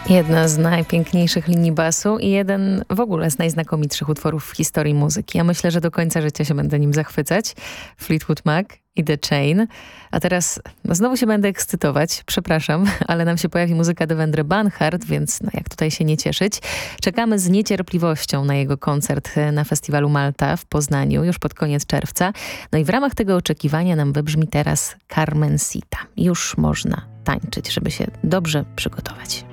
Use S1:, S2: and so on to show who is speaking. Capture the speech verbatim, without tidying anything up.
S1: Jedna z najpiękniejszych linii basu i jeden w ogóle z najznakomitszych utworów w historii muzyki. Ja myślę, że do końca życia się będę nim zachwycać. Fleetwood Mac i The Chain. A teraz no znowu się będę ekscytować, przepraszam, ale nam się pojawi muzyka Devendra Banhart, więc no jak tutaj się nie cieszyć. Czekamy z niecierpliwością na jego koncert na festiwalu Malta w Poznaniu już pod koniec czerwca. No i w ramach tego oczekiwania nam wybrzmi teraz Carmencita. Już można tańczyć, żeby się dobrze przygotować.